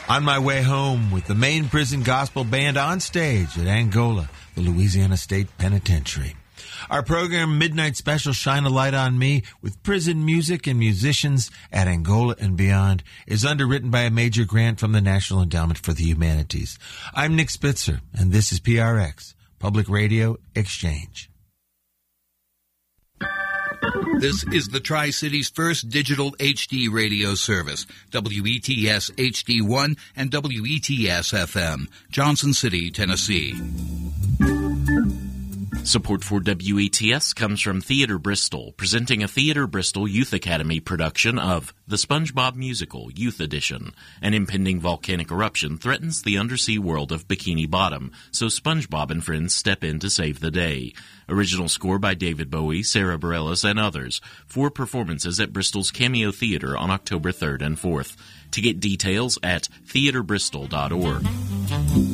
On my way home with the Maine Prison Gospel Band on stage at Angola, the Louisiana State Penitentiary. Our program, Midnight Special, Shine a Light on Me, with prison music and musicians at Angola and beyond, is underwritten by a major grant from the National Endowment for the Humanities. I'm Nick Spitzer, and this is PRX, Public Radio Exchange. This is the Tri-City's first digital HD radio service, WETS HD1 and WETS FM, Johnson City, Tennessee. Support for WETS comes from Theatre Bristol, presenting a Theatre Bristol Youth Academy production of The SpongeBob Musical, Youth Edition. An impending volcanic eruption threatens the undersea world of Bikini Bottom, so SpongeBob and friends step in to save the day. Original score by David Bowie, Sarah Bareilles, and others. 4 performances at Bristol's Cameo Theatre on October 3rd and 4th. To get details at theatrebristol.org.